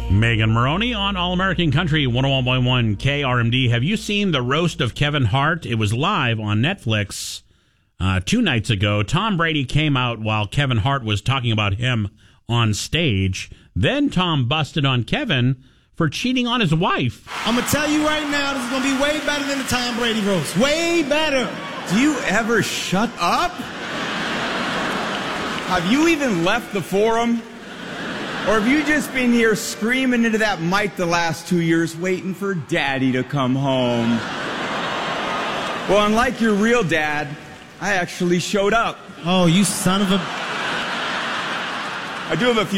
Megan Maroney on All American Country 101.1 KRMD. Have you seen the roast of Kevin Hart? It was live on Netflix 2 nights ago. Tom Brady came out while Kevin Hart was talking about him on stage. Then Tom busted on Kevin for cheating on his wife. I'm going to tell you right now, this is going to be way better than the Tom Brady roast. Way better. Do you ever shut up? Have you even left the forum? Or have you just been here screaming into that mic the last 2 years waiting for Daddy to come home? Well, unlike your real dad, I actually showed up. Oh, you son of a... I do have a few